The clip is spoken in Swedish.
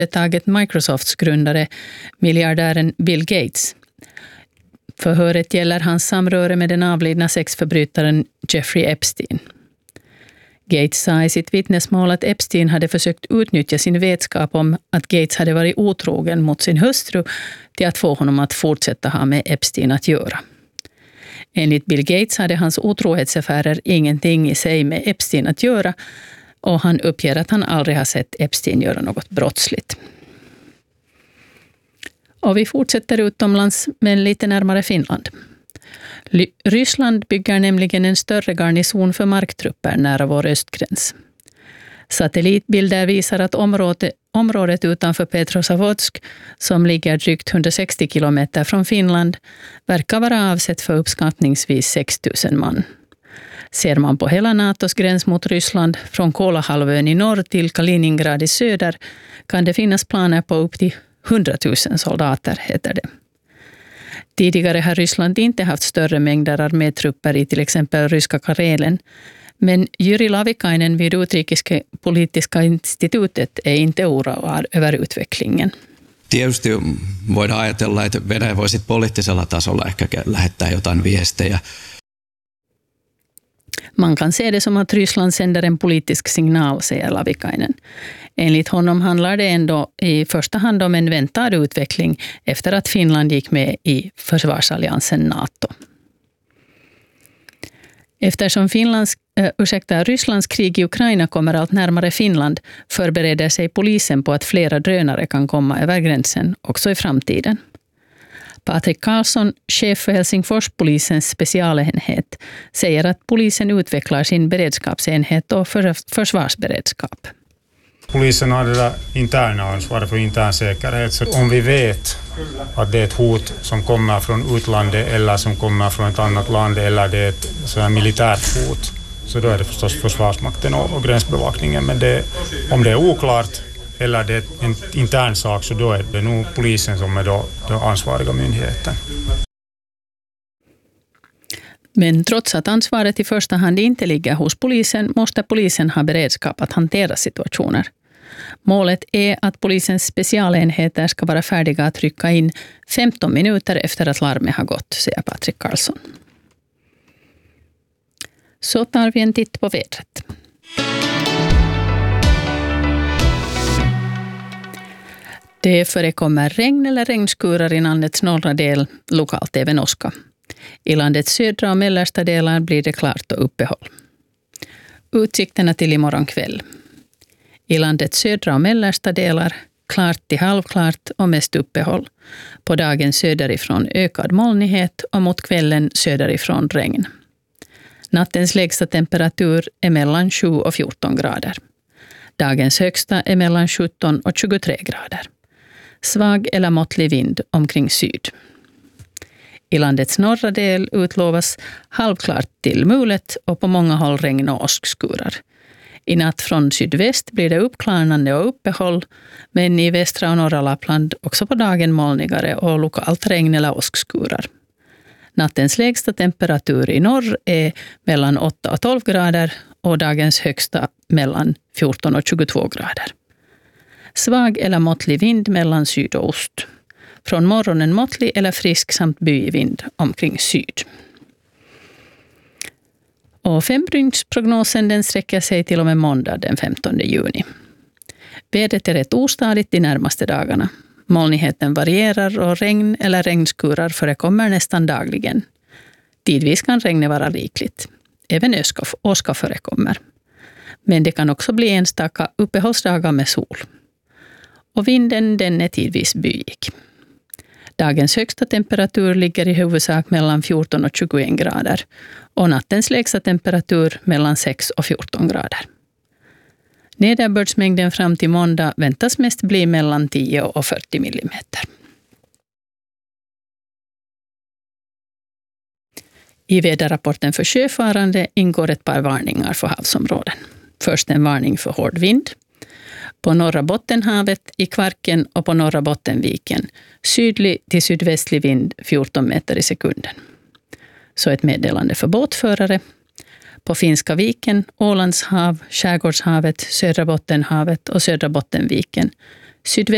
företaget Microsofts grundare, miljardären Bill Gates. Förhöret gäller hans samröre med den avlidna sexförbrytaren Jeffrey Epstein. Gates sa i sitt vittnesmål att Epstein hade försökt utnyttja sin vetskap om att Gates hade varit otrogen mot sin hustru till att få honom att fortsätta ha med Epstein att göra. Enligt Bill Gates hade hans otrohetsaffärer ingenting i sig med Epstein att göra, och han uppger att han aldrig har sett Epstein göra något brottsligt. Och vi fortsätter utomlands, men lite närmare Finland. Ryssland bygger nämligen en större garnison för marktrupper nära vår östgräns. Satellitbilder visar att området utanför Petrozavodsk, som ligger drygt 160 kilometer från Finland, verkar vara avsett för uppskattningsvis 6 000 man. Ser man på hela NATOs gräns mot Ryssland, från Kolahalvön i norr till Kaliningrad i söder, kan det finnas planer på upp till 100 000 soldater, heter det. Tidigare har Ryssland inte haft större mängder armétrupper i till exempel ryska Karelen, men Jyri Lavikainen vid Utrikespolitiska institutet är inte oroad över utvecklingen. Tietysti voidaan ajatella, että Venäjä voisi poliittisella tasolla ehkä lähettää jotain viestejä. Man kan se det som att Ryssland sänder en politisk signal, säger Lavikainen. Enligt honom handlar det ändå i första hand om en väntad utveckling efter att Finland gick med i försvarsalliansen NATO. Eftersom Rysslands krig i Ukraina kommer allt närmare Finland förbereder sig polisen på att flera drönare kan komma över gränsen också i framtiden. Patrik Karlsson, chef för Helsingforspolisens specialenhet, säger att polisen utvecklar sin beredskapsenhet och försvarsberedskap. Polisen har det där interna ansvaret för intern säkerhet. Så om vi vet att det är ett hot som kommer från utlandet eller som kommer från ett annat land eller det är ett sådär militärt hot, så då är det förstås Försvarsmakten och gränsbevakningen. Men om det är oklart eller det är en intern sak, så då är det nog polisen som är då ansvariga myndigheten. Men trots att ansvaret i första hand inte ligger hos polisen, måste polisen ha beredskap att hantera situationer. Målet är att polisens specialenheter ska vara färdiga att rycka in 15 minuter efter att larmet har gått, säger Patrik Karlsson. Så tar vi en titt på vädret. Det förekommer regn eller regnskurar i landets norra del, lokalt även åska. I landets södra och mellersta delar blir det klart och uppehåll. Utsikterna till imorgon kväll. I landets södra och mellersta delar klart till halvklart och mest uppehåll. På dagen söderifrån ökad molnighet och mot kvällen söderifrån regn. Nattens lägsta temperatur är mellan 7 och 14 grader. Dagens högsta är mellan 17 och 23 grader. Svag eller måttlig vind omkring syd. I landets norra del utlovas halvklart till mulet och på många håll regn och åskskurar. I natt från sydväst blir det uppklarnande och uppehåll, men i västra och norra Lappland också på dagen molnigare och lokalt regn eller åskskurar. Nattens lägsta temperatur i norr är mellan 8 och 12 grader och dagens högsta mellan 14 och 22 grader. Svag eller måttlig vind mellan syd och ost. Från morgonen måttlig eller frisk samt byig vind omkring syd. Och femdygnsprognosen den sträcker sig till och med måndag den 15 juni. Vädret är rätt ostadigt de närmaste dagarna. Molnigheten varierar och regn eller regnskurar förekommer nästan dagligen. Tidvis kan regnet vara rikligt. Även åska förekommer. Men det kan också bli enstaka uppehållsdagar med sol. Och vinden den är tidvis byig. Dagens högsta temperatur ligger i huvudsak mellan 14 och 21 grader och nattens lägsta temperatur mellan 6 och 14 grader. Nederbördsmängden fram till måndag väntas mest bli mellan 10 och 40 millimeter. I väderrapporten för sjöfarande ingår ett par varningar för havsområden. Först en varning för hård vind. På norra Bottenhavet, i Kvarken och på norra Bottenviken sydlig till sydvästlig vind 14 meter i sekunden. Så ett meddelande för båtförare. På Finska viken, Ålandshav, Skärgårdshavet, södra Bottenhavet och södra Bottenviken sydväst